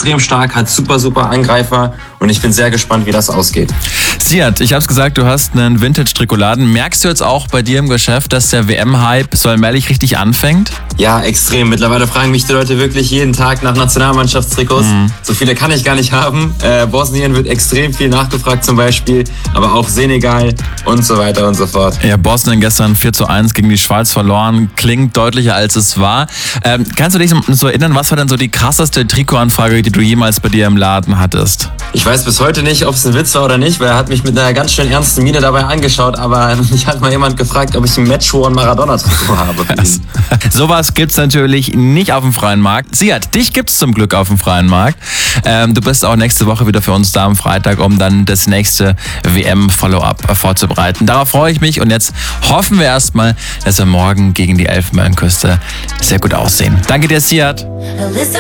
extrem stark, hat super Angreifer und ich bin sehr gespannt, wie das ausgeht. Siad, ich hab's gesagt, du hast einen Vintage-Trikoladen. Merkst du jetzt auch bei dir im Geschäft, dass der WM-Hype so allmählich richtig anfängt? Ja, extrem. Mittlerweile fragen mich die Leute wirklich jeden Tag nach Nationalmannschaftstrikots. So viele kann ich gar nicht haben. Bosnien wird extrem viel nachgefragt zum Beispiel, aber auch Senegal und so weiter und so fort. Ja, Bosnien gestern 4:1 gegen die Schweiz verloren. Klingt deutlicher, als es war. Kannst du dich so erinnern, was war denn so die krasseste Trikotanfrage, die du jemals bei dir im Laden hattest? Ich weiß bis heute nicht, ob es ein Witz war oder nicht, weil er hat mich mit einer ganz schön ernsten Miene dabei angeschaut, aber mich hat mal jemand gefragt, ob ich ein Matchworn Maradona-Trikot habe. Sowas gibt's natürlich nicht auf dem freien Markt. Siad, dich gibt's zum Glück auf dem freien Markt. Du bist auch nächste Woche wieder für uns da am Freitag, um dann das nächste WM-Follow-up vorzubereiten. Darauf freue ich mich und jetzt hoffen wir erstmal, dass wir morgen gegen die Elfenbeinküste sehr gut aussehen. Danke dir, Siad.